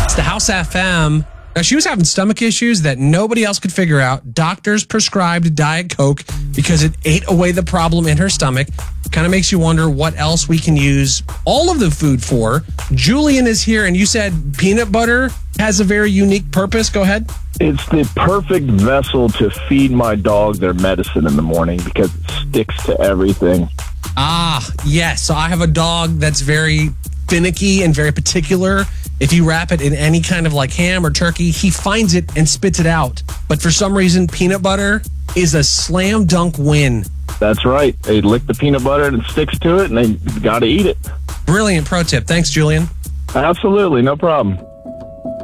It's the House FM. Now, she was having stomach issues that nobody else could figure out. Doctors prescribed Diet Coke because it ate away the problem in her stomach. Kind of makes you wonder what else we can use all of the food for. Julian is here, and you said peanut butter has a very unique purpose. Go ahead. It's the perfect vessel to feed my dog their medicine in the morning because it sticks to everything. Ah, yes. So I have a dog that's very finicky and very particular. If you wrap it in any kind of like ham or turkey, he finds it and spits it out. But for some reason, peanut butter is a slam dunk win. That's right. They lick the peanut butter and it sticks to it, and they got to eat it. Brilliant pro tip. Thanks, Julian. Absolutely. No problem.